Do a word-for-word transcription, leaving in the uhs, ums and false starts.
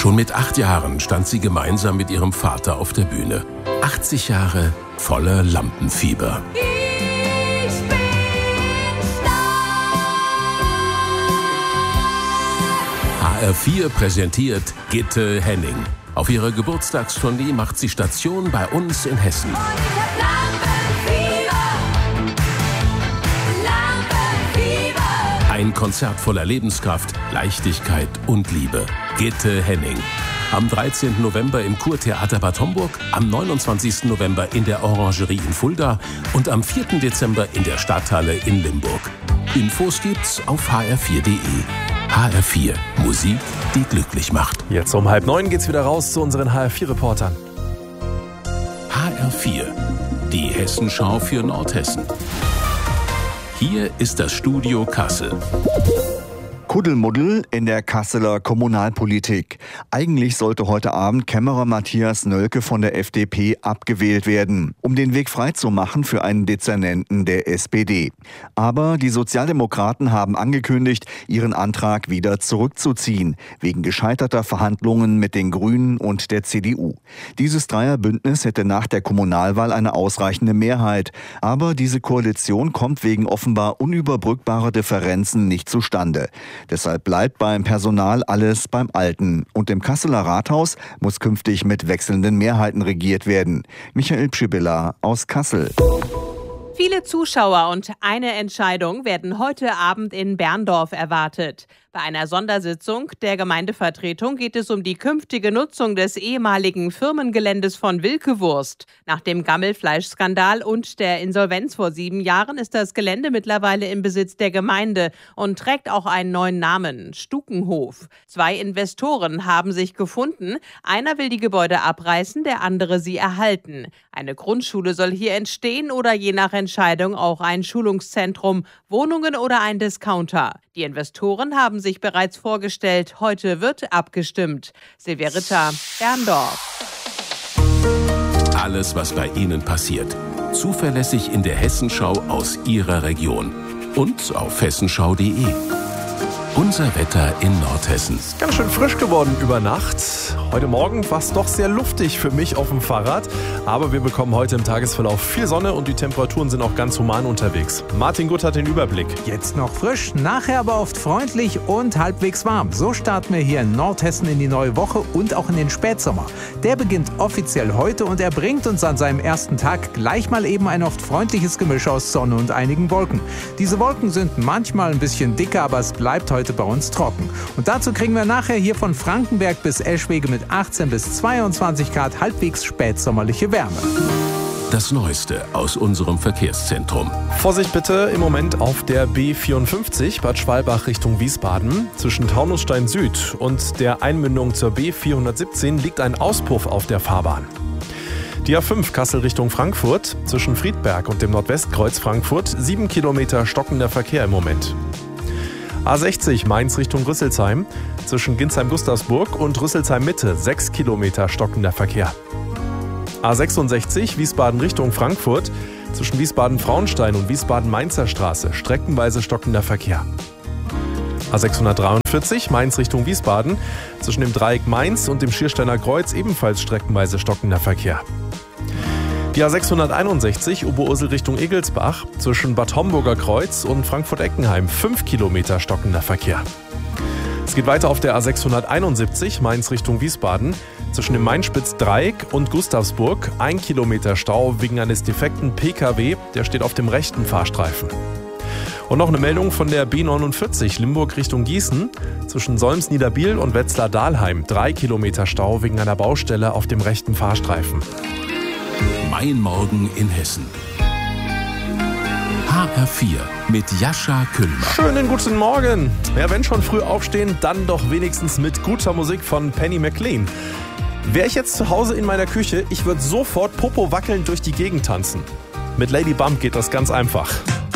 Schon mit acht Jahren stand sie gemeinsam mit ihrem Vater auf der Bühne. achtzig Jahre voller Lampenfieber. Ich bin stark. H R vier präsentiert Gitte Henning. Auf ihrer Geburtstagstournee macht sie Station bei uns in Hessen. Und ich hab Lampenfieber. Lampenfieber. Ein Konzert voller Lebenskraft, Leichtigkeit und Liebe. Gitte Henning. Am dreizehnten November im Kurtheater Bad Homburg, am neunundzwanzigsten November in der Orangerie in Fulda und am vierten Dezember in der Stadthalle in Limburg. Infos gibt's auf h r vier punkt de. H R vier. Musik, die glücklich macht. Jetzt um halb neun geht's wieder raus zu unseren H R vier Reportern. H R vier. Die Hessenschau für Nordhessen. Hier ist das Studio Kassel. Kuddelmuddel in der Kasseler Kommunalpolitik. Eigentlich sollte heute Abend Kämmerer Matthias Nölke von der F D P abgewählt werden, um den Weg freizumachen für einen Dezernenten der S P D. Aber die Sozialdemokraten haben angekündigt, ihren Antrag wieder zurückzuziehen, wegen gescheiterter Verhandlungen mit den Grünen und der C D U. Dieses Dreierbündnis hätte nach der Kommunalwahl eine ausreichende Mehrheit, aber diese Koalition kommt wegen offenbar unüberbrückbarer Differenzen nicht zustande. Deshalb bleibt beim Personal alles beim Alten. Und im Kasseler Rathaus muss künftig mit wechselnden Mehrheiten regiert werden. Michael Pschibilla aus Kassel. Viele Zuschauer und eine Entscheidung werden heute Abend in Berndorf erwartet. Bei einer Sondersitzung der Gemeindevertretung geht es um die künftige Nutzung des ehemaligen Firmengeländes von Wilkewurst. Nach dem Gammelfleischskandal und der Insolvenz vor sieben Jahren ist das Gelände mittlerweile im Besitz der Gemeinde und trägt auch einen neuen Namen, Stukenhof. Zwei Investoren haben sich gefunden. Einer will die Gebäude abreißen, der andere sie erhalten. Eine Grundschule soll hier entstehen oder je nach Entscheidung auch ein Schulungszentrum, Wohnungen oder ein Discounter. Die Investoren haben sich bereits vorgestellt. Heute wird abgestimmt. Silvia Ritter, Berndorf. Alles, was bei Ihnen passiert. Zuverlässig in der Hessenschau aus Ihrer Region. Und auf hessenschau punkt de. Unser Wetter in Nordhessen. Ganz schön frisch geworden über Nacht. Heute Morgen war es doch sehr luftig für mich auf dem Fahrrad. Aber wir bekommen heute im Tagesverlauf viel Sonne und die Temperaturen sind auch ganz human unterwegs. Martin Gutt hat den Überblick. Jetzt noch frisch, nachher aber oft freundlich und halbwegs warm. So starten wir hier in Nordhessen in die neue Woche und auch in den Spätsommer. Der beginnt offiziell heute und er bringt uns an seinem ersten Tag gleich mal eben ein oft freundliches Gemisch aus Sonne und einigen Wolken. Diese Wolken sind manchmal ein bisschen dicker, aber es bleibt heute bei uns trocken. Und dazu kriegen wir nachher hier von Frankenberg bis Eschwege mit achtzehn bis zweiundzwanzig Grad halbwegs spätsommerliche Wärme. Das Neueste aus unserem Verkehrszentrum. Vorsicht bitte im Moment auf der B vierundfünfzig Bad Schwalbach Richtung Wiesbaden. Zwischen Taunusstein Süd und der Einmündung zur B vierhundertsiebzehn liegt ein Auspuff auf der Fahrbahn. Die A fünf Kassel Richtung Frankfurt, zwischen Friedberg und dem Nordwestkreuz Frankfurt, sieben Kilometer stockender Verkehr im Moment. A sechzig Mainz Richtung Rüsselsheim, zwischen Ginsheim-Gustavsburg und Rüsselsheim-Mitte, sechs Kilometer stockender Verkehr. A sechsundsechzig Wiesbaden Richtung Frankfurt, zwischen Wiesbaden-Frauenstein und Wiesbaden-Mainzer Straße, streckenweise stockender Verkehr. A sechshundertdreiundvierzig Mainz Richtung Wiesbaden, zwischen dem Dreieck Mainz und dem Schiersteiner Kreuz ebenfalls streckenweise stockender Verkehr. Die A sechshunderteinundsechzig Oberursel Richtung Egelsbach, zwischen Bad Homburger Kreuz und Frankfurt-Eckenheim, fünf Kilometer stockender Verkehr. Es geht weiter auf der A sechshunderteinundsiebzig Mainz Richtung Wiesbaden, zwischen dem Mainspitz-Dreieck und Gustavsburg, ein Kilometer Stau wegen eines defekten P K W, der steht auf dem rechten Fahrstreifen. Und noch eine Meldung von der B neunundvierzig Limburg Richtung Gießen, zwischen Solms-Niederbiel und Wetzlar-Dahlheim, drei Kilometer Stau wegen einer Baustelle auf dem rechten Fahrstreifen. Mein Morgen in Hessen. H R vier mit Jascha Kühlmann. Schönen guten Morgen. Ja, wenn schon früh aufstehen, dann doch wenigstens mit guter Musik von Penny McLean. Wäre ich jetzt zu Hause in meiner Küche, ich würde sofort Popo wackelnd durch die Gegend tanzen. Mit Lady Bump geht das ganz einfach.